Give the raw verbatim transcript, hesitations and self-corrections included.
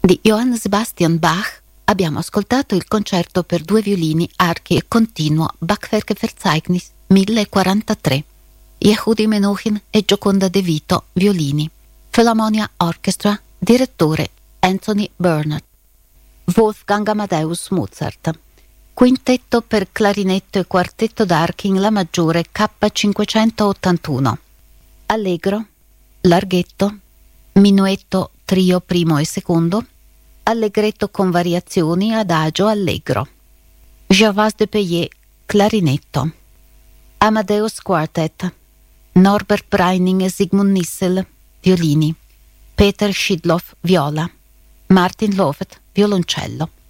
Di Johann Sebastian Bach abbiamo ascoltato il concerto per due violini, archi e continuo Bachwerkverzeichnis millequarantatré. Yehudi Menuhin e Gioconda De Vito, violini. Philharmonia Orchestra, direttore Anthony Bernard. Wolfgang Amadeus Mozart. Quintetto per clarinetto e quartetto d'archi in La maggiore K cinquecentottantuno. Allegro, larghetto, minuetto trio primo e secondo, allegretto con variazioni, adagio, allegro. Gervais de Payet, clarinetto. Amadeus Quartet. Norbert Breining e Sigmund Nissel, violini. Peter Schidloff, viola. Martin Lovet, violoncello.